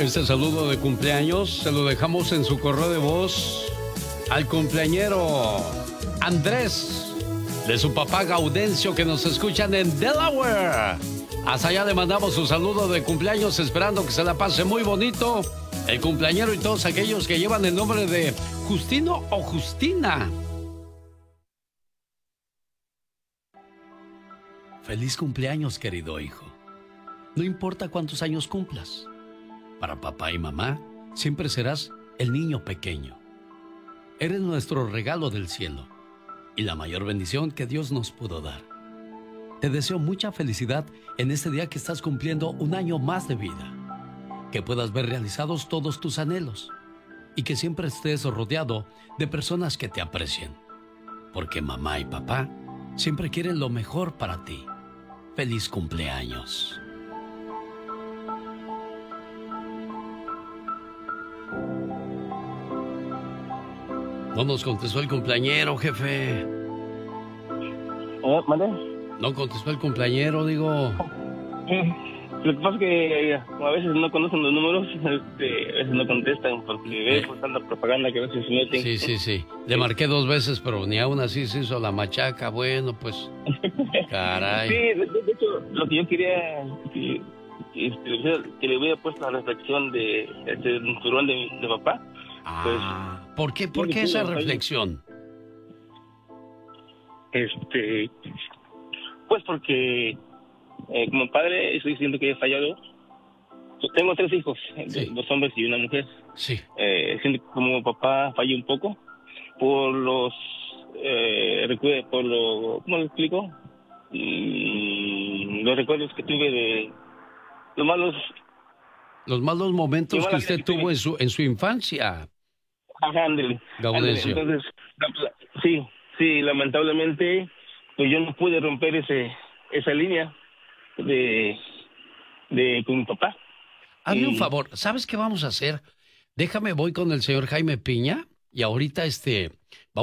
Este saludo de cumpleaños se lo dejamos en su correo de voz al cumpleañero Andrés, de su papá Gaudencio, que nos escuchan en Delaware. Hasta allá le mandamos su saludo de cumpleaños, esperando que se la pase muy bonito el cumpleañero y todos aquellos que llevan el nombre de Justino o Justina. Feliz cumpleaños, querido hijo. No importa cuántos años cumplas, para papá y mamá siempre serás el niño pequeño. Eres nuestro regalo del cielo y la mayor bendición que Dios nos pudo dar. Te deseo mucha felicidad en este día que estás cumpliendo un año más de vida. Que puedas ver realizados todos tus anhelos y que siempre estés rodeado de personas que te aprecien. Porque mamá y papá siempre quieren lo mejor para ti. Feliz cumpleaños. No nos contestó el cumpleañero, jefe. ¿Mande? No contestó el cumpleañero, digo. Lo que pasa es que a veces no conocen los números, a veces no contestan porque ve pues tanta propaganda que a veces se meten. Sí. Le marqué 2 veces, pero ni aún así se hizo la machaca. Bueno, pues, caray. Sí, de hecho, lo que yo quería que le hubiera puesto la reflexión de cinturón de papá. ¿Por qué esa reflexión? Pues porque como padre estoy diciendo que he fallado. Tengo 3 hijos, 2 hombres y una mujer. Sí. Siento que como papá fallé un poco por los ¿cómo lo explico? Los recuerdos que tuve de los malos momentos que usted tuvo en su infancia. Ajá, ándale. Gaudencio. Entonces, sí, lamentablemente, pues yo no pude romper esa línea con mi papá. Hazme un favor, ¿sabes qué vamos a hacer? Voy con el señor Jaime Piña y ahorita